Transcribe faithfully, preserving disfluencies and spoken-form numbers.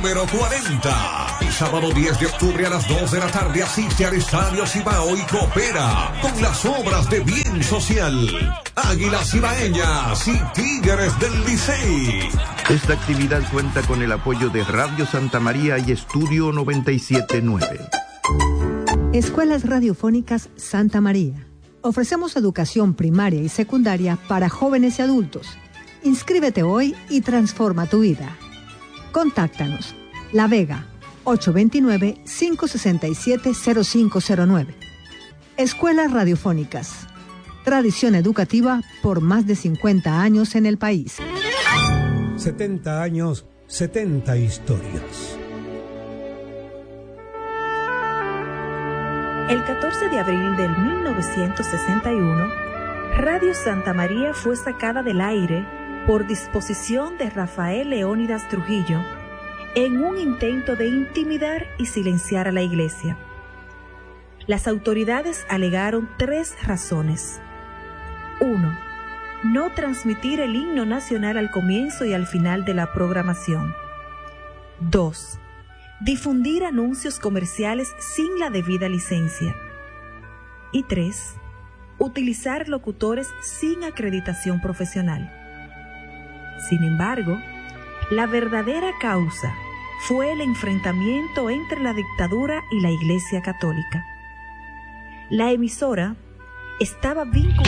número cuarenta. El sábado diez de octubre a las dos de la tarde asiste al Estadio Cibao y coopera con las obras de bien social. Águilas Cibaeñas y Tigres del Licey. Esta actividad cuenta con el apoyo de Radio Santa María y Estudio noventa y siete nueve. Escuelas Radiofónicas Santa María. Ofrecemos educación primaria y secundaria para jóvenes y adultos. Inscríbete hoy y transforma tu vida. Contáctanos. La Vega, ocho dos nueve, cinco seis siete, cero cinco cero nueve. Escuelas Radiofónicas. Tradición educativa por más de cincuenta años en el país. setenta años, setenta historias. El catorce de abril del mil novecientos sesenta y uno, Radio Santa María fue sacada del aire por disposición de Rafael Leónidas Trujillo en un intento de intimidar y silenciar a la Iglesia. Las autoridades alegaron tres razones. Uno, no transmitir el himno nacional al comienzo y al final de la programación. Dos, difundir anuncios comerciales sin la debida licencia. Y tres, utilizar locutores sin acreditación profesional. Sin embargo, la verdadera causa fue el enfrentamiento entre la dictadura y la Iglesia Católica. La emisora estaba vinculada